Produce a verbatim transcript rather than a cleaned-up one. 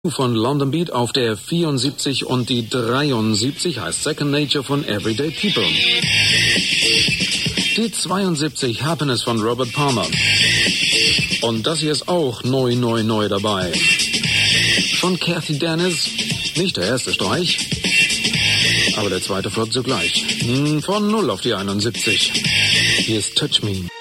von London Beat auf der vierundsiebzig und die dreiundsiebzig heißt Second Nature von Everyday People. Die zweiundsiebzig Happiness von Robert Palmer. Und das hier ist auch neu, neu, neu dabei. Von Cathy Dennis, nicht der erste Streich, aber der zweite folgt sogleich. Von null auf die einundsiebzig. Hier ist Touch Me.